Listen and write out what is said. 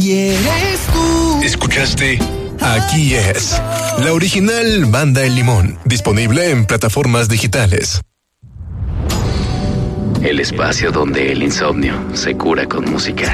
y eres tú. Escuchaste Aquí es, la original Banda El Limón, disponible en plataformas digitales. El espacio donde el insomnio se cura con música.